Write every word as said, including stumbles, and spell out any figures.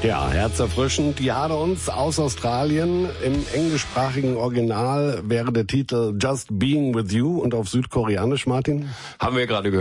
Ja, herzerfrischend. Die Hard-Ons aus Australien. Im englischsprachigen Original wäre der Titel Just Being With You und auf Südkoreanisch, Martin? Haben wir gerade gehört.